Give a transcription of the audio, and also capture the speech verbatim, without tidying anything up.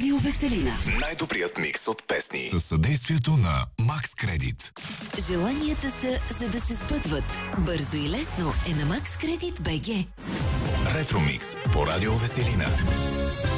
Радио Веселина. Най-добрият микс от песни. Със съдействието на Макс Кредит. Желанията са, за да се сбъдват. Бързо и лесно е на Макс Кредит БГ. Ретромикс по Радио Веселина.